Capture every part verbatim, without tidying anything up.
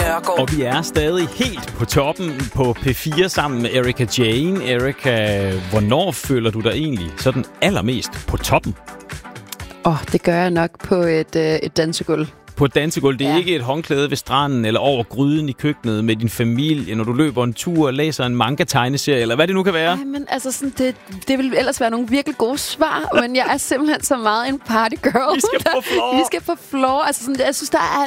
Nørgaard. Og vi er stadig helt på toppen på P fire sammen med Erika Jane. Erika, hvornår føler du dig egentlig sådan allermest på toppen? Åh, oh, det gør jeg nok på et, øh, et dansegulv. På et dansegulv. Det er ja. ikke et håndklæde ved stranden eller over gryden i køkkenet med din familie, når du løber en tur og læser en manga-tegneserie, eller hvad det nu kan være. Nej, men altså, sådan, det, det vil ellers være nogle virkelig gode svar, men jeg er simpelthen så meget en partygirl. Vi skal på floor. Vi skal på floor. Altså, sådan, jeg synes, der er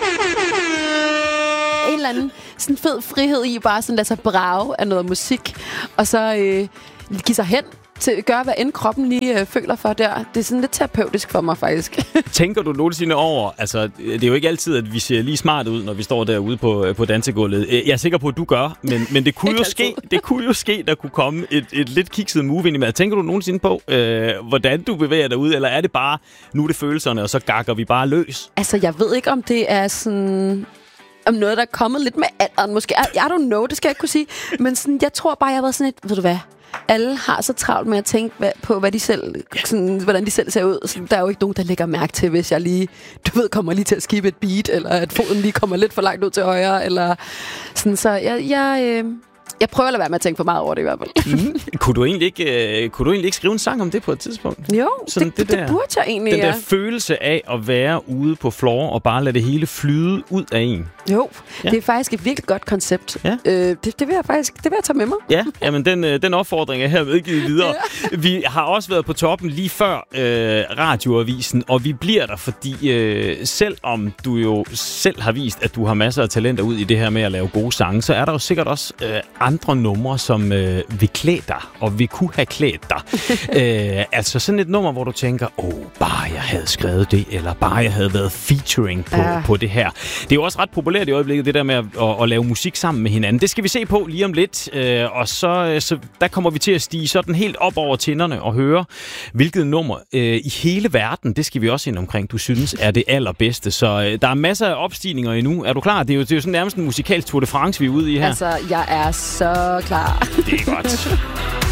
en eller anden sådan fed frihed i bare sådan lade sig brage af noget musik, og så øh, give sig hen til at gøre, hvad end kroppen lige øh, føler for der. Det er sådan lidt terapeutisk for mig, faktisk. Tænker du nogensinde over, altså, det er jo ikke altid, at vi ser lige smart ud, når vi står derude på, på dansegulvet. Jeg er sikker på, at du gør, men, men det, kunne jo ske, det kunne jo ske, der kunne komme et, et lidt kikset move ind i med. Tænker du nogensinde på, øh, hvordan du bevæger dig ud, eller er det bare, nu er det følelserne, og så gakker vi bare løs? Altså, jeg ved ikke, om det er sådan... om noget, der er kommet lidt med alderen, måske. I, I don't know, det skal jeg ikke kunne sige. Men sådan, jeg tror bare, jeg har været sådan et, ved du hvad, alle har så travlt med at tænke hvad, på, hvad de selv, sådan, hvordan de selv ser ud. Så der er jo ikke nogen, der lægger mærke til, hvis jeg lige, du ved, kommer lige til at skippe et beat, eller at foden lige kommer lidt for langt ud til højre, eller sådan. Så jeg, jeg, øh, jeg prøver at lade være med at tænke for meget over det i hvert fald. Mm. kunne, du egentlig ikke, øh, kunne du egentlig ikke skrive en sang om det på et tidspunkt? Jo, sådan det, det, der, det burde jeg egentlig, Den der ja. følelse af at være ude på floor og bare lade det hele flyde ud af en. Jo, ja. Det er faktisk et virkelig godt koncept. Ja. Øh, det, det vil jeg faktisk det vil jeg tage med mig. Ja, jamen den, den opfordring er her vedgivet videre. Ja. Vi har også været på toppen lige før øh, radioavisen, og vi bliver der, fordi øh, selvom du jo selv har vist, at du har masser af talenter ud i det her med at lave gode sange, så er der jo sikkert også øh, andre numre, som øh, vil klæde dig, og vil kunne have klædt dig. øh, altså sådan et nummer, hvor du tænker, åh, bare jeg havde skrevet det, eller bare jeg havde været featuring på, ja. på det her. Det er jo også ret populært i øjeblikket, det der med at, at, at lave musik sammen med hinanden. Det skal vi se på lige om lidt, øh, og så, så der kommer vi til at stige sådan helt op over tinderne og høre, hvilket nummer øh, i hele verden, det skal vi også ind omkring, du synes er det allerbedste. Så øh, der er masser af opstigninger endnu. Er du klar? Det er jo, det er jo sådan nærmest en musikalsk Tour de France, vi er ude i her. Altså, jeg er så klar. Det er godt.